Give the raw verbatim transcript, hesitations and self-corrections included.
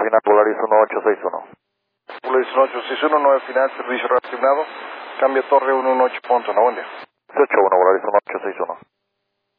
final, Polaris uno ocho seis uno. Polaris uno ocho seis uno, nueve final, servicio reasignado. Cambio torre uno uno ocho punto uno, buen día. ocho uno, Polaris uno ocho seis uno.